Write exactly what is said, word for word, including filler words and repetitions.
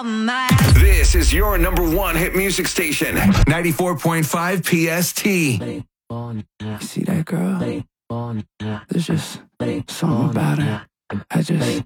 night. This is your number one hit music station, ninety-four point five P S T. You see that girl? There's just something about her. I just